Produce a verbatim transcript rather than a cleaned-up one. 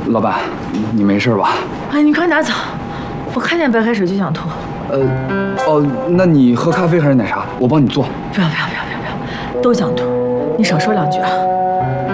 老板，你没事吧？ 哎，你快拿走！我看见白开水就想吐。 呃，哦，那你喝咖啡还是奶茶？我帮你做。 不要不要不要不要不要，都想吐。你少说两句啊。